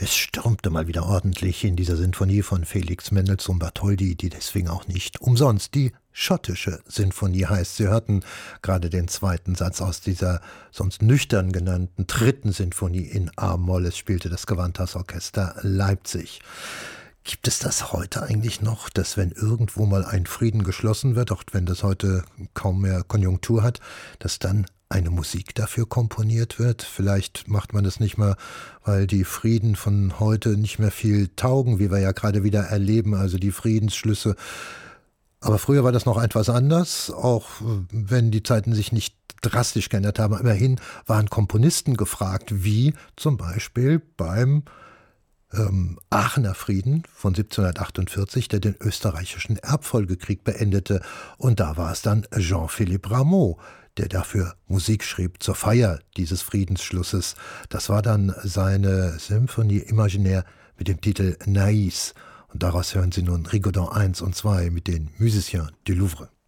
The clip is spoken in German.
Es stürmte mal wieder ordentlich in dieser Sinfonie von Felix Mendelssohn Bartholdy, die deswegen auch nicht umsonst die schottische Sinfonie heißt. Sie hörten gerade den zweiten Satz aus dieser sonst nüchtern genannten dritten Sinfonie in A-Moll. Es spielte das Gewandhausorchester Leipzig. Gibt es das heute eigentlich noch, dass wenn irgendwo mal ein Frieden geschlossen wird, auch wenn das heute kaum mehr Konjunktur hat, dass dann eine Musik dafür komponiert wird? Vielleicht macht man das nicht mal, weil die Frieden von heute nicht mehr viel taugen, wie wir ja gerade wieder erleben, also die Friedensschlüsse. Aber früher war das noch etwas anders, auch wenn die Zeiten sich nicht drastisch geändert haben. Immerhin waren Komponisten gefragt, wie zum Beispiel beim Aachener Frieden von 1748, der den österreichischen Erbfolgekrieg beendete. Und da war es dann Jean-Philippe Rameau, der dafür Musik schrieb zur Feier dieses Friedensschlusses. Das war dann seine Symphonie Imaginaire mit dem Titel Naïs. Und daraus hören Sie nun Rigaudon 1 und 2 mit den Musiciens du Louvre.